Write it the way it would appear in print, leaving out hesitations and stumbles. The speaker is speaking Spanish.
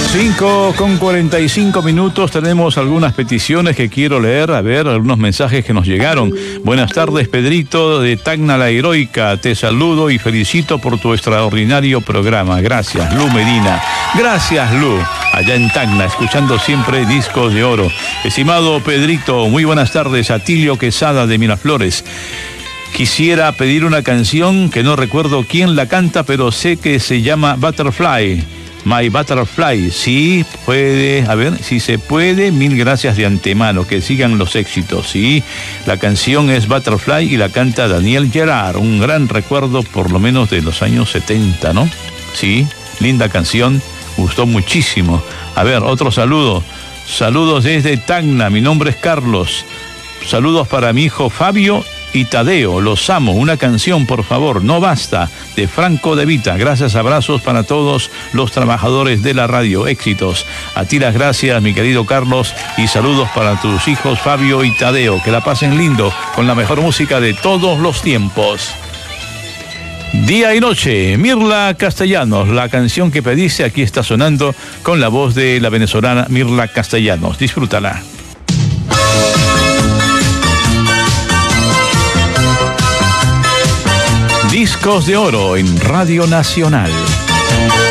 5:45 tenemos algunas peticiones que quiero leer, a ver, algunos mensajes que nos llegaron. Buenas tardes, Pedrito, de Tacna la Heroica, te saludo y felicito por tu extraordinario programa. Gracias, Lu Medina. Gracias, Lu, allá en Tacna, escuchando siempre Discos de Oro. Estimado Pedrito, muy buenas tardes, Atilio Quesada de Miraflores. Quisiera pedir una canción que no recuerdo quién la canta, pero sé que se llama Butterfly. My Butterfly, sí puede, a ver, si se puede, mil gracias de antemano, que sigan los éxitos, sí. La canción es Butterfly y la canta Daniel Gerard, un gran recuerdo por lo menos de los años 70, ¿no? Sí, linda canción, gustó muchísimo. A ver, otro saludo, saludos desde Tacna, mi nombre es Carlos, saludos para mi hijo Fabio y Tadeo, los amo, una canción por favor, No Basta, de Franco De Vita. Gracias, abrazos para todos los trabajadores de la radio, éxitos. A ti las gracias, mi querido Carlos, y saludos para tus hijos Fabio y Tadeo, que la pasen lindo con la mejor música de todos los tiempos. Día y noche, Mirla Castellanos, la canción que pediste aquí está sonando con la voz de la venezolana Mirla Castellanos, disfrútala. Discos de Oro en Radio Nacional.